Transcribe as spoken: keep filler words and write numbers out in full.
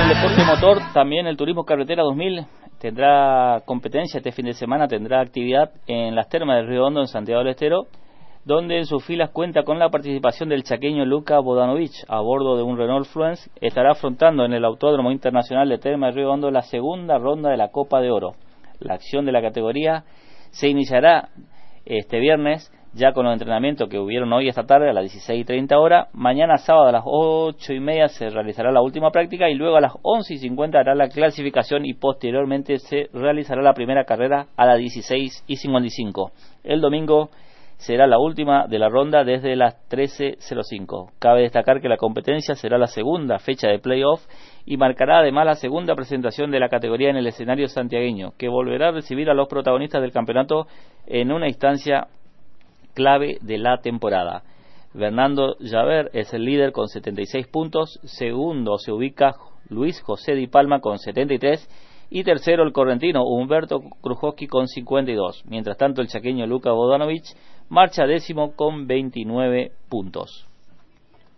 deporte motor, también el Turismo Carretera dos mil tendrá competencia este fin de semana, tendrá actividad en las termas del Río Hondo en Santiago del Estero, donde en sus filas cuenta con la participación del chaqueño Luka Vodanovic a bordo de un Renault Fluence. Estará afrontando en el Autódromo Internacional de Termas del Río Hondo la segunda ronda de la Copa de Oro. La acción de la categoría se iniciará este viernes, ya con los entrenamientos que hubieron hoy esta tarde a las dieciséis y treinta horas. Mañana sábado a las ocho y media se realizará la última práctica y luego a las once y cincuenta hará la clasificación y posteriormente se realizará la primera carrera a las dieciséis y cincuenta y cinco. El domingo será la última de la ronda desde las trece cero cinco. Cabe destacar que la competencia será la segunda fecha de playoff y marcará además la segunda presentación de la categoría en el escenario santiagueño, que volverá a recibir a los protagonistas del campeonato en una instancia clave de la temporada. Fernando Javert es el líder con setenta y seis puntos, segundo se ubica Luis José Di Palma con setenta y tres y tercero el correntino Humberto Krujowski con cincuenta y dos. Mientras tanto el chaqueño Luka Vodanovic marcha décimo con veintinueve puntos.